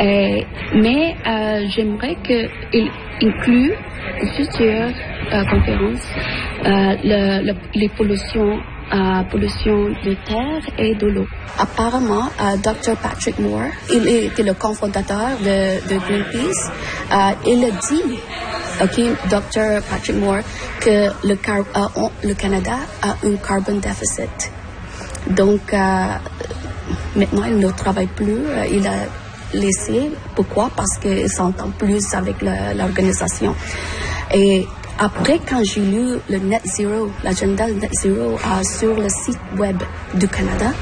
Mais j'aimerais qu'il inclue future conférence les pollutions de terre et de l'eau. Apparemment, Dr. Patrick Moore, il était le cofondateur de Greenpeace. Il a dit, Dr. Patrick Moore, que le Canada a un carbon deficit. Donc, maintenant, il ne travaille plus. Il a laissé. Pourquoi? Parce qu'il s'entend plus avec l'organisation. Et après, quand j'ai lu le Net Zero, l'agenda Net Zero sur le site web du Canada,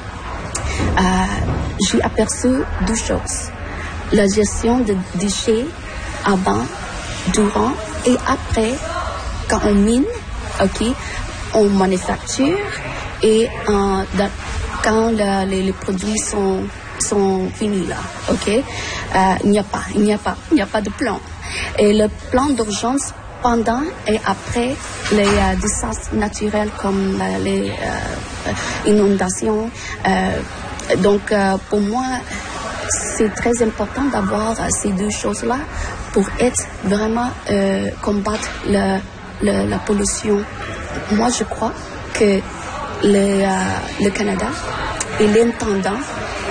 j'ai aperçu deux choses. La gestion de déchets avant, durant et après, quand on mine, on manufacture et quand les produits sont finis là, il n'y a pas de plan. Et le plan d'urgence pendant et après les désastres naturels comme les inondations. Donc, pour moi, c'est très important d'avoir ces deux choses-là pour vraiment combattre la pollution. Moi, je crois que le Canada est l'intendant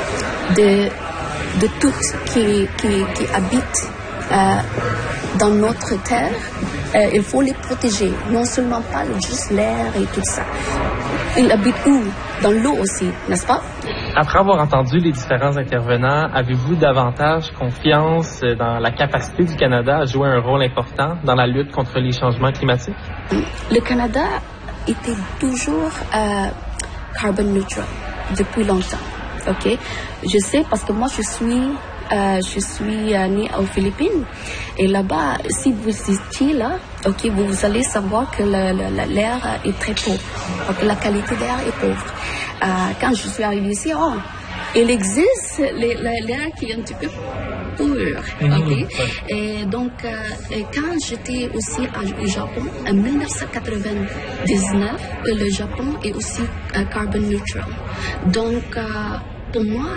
de tout qui habite dans notre terre. Il faut les protéger, non seulement pas juste l'air et tout ça. Ils habitent où? Dans l'eau aussi, n'est-ce pas? Après avoir entendu les différents intervenants, avez-vous davantage confiance dans la capacité du Canada à jouer un rôle important dans la lutte contre les changements climatiques? Le Canada était toujours carbon neutral depuis longtemps. Je sais parce que moi je suis née aux Philippines et là-bas, si vous étiez là, vous allez savoir que l'air est très pauvre, la qualité de l'air est pauvre. Quand je suis arrivée ici, il existe l'air qui est un petit peu pur, Et donc, quand j'étais aussi au Japon, en 1999, le Japon est aussi carbon neutral. Donc, pour moi,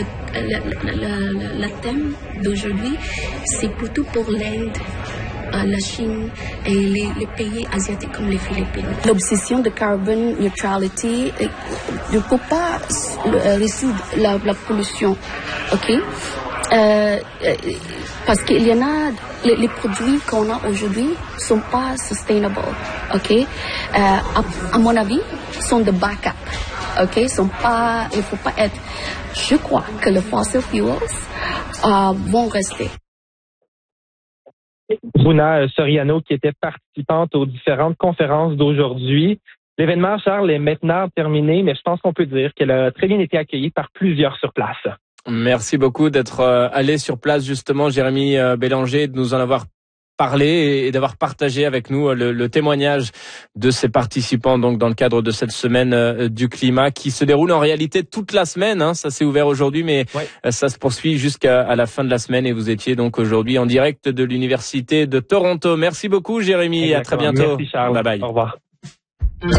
le thème d'aujourd'hui, c'est plutôt pour l'Inde, la Chine et les pays asiatiques comme les Philippines. L'obsession de carbon neutrality ne peut pas résoudre la pollution, parce qu'il y en a, les produits qu'on a aujourd'hui sont pas sustainable, à mon avis, sont de backup. Il faut pas être. Je crois que les fossil fuels vont rester. Bruna Soriano, qui était participante aux différentes conférences d'aujourd'hui. L'événement, Charles, est maintenant terminé, mais je pense qu'on peut dire qu'elle a très bien été accueillie par plusieurs sur place. Merci beaucoup d'être allé sur place, justement, Jérémy Bélanger, de nous en avoir parlé et d'avoir partagé avec nous le témoignage de ces participants, donc dans le cadre de cette semaine du climat qui se déroule en réalité toute la semaine. Ça s'est ouvert aujourd'hui, mais ça se poursuit jusqu'à la fin de la semaine. Et vous étiez donc aujourd'hui en direct de l'Université de Toronto. Merci beaucoup, Jérémy. Exactement. À très bientôt. Merci, Charles. Bye bye. Au revoir.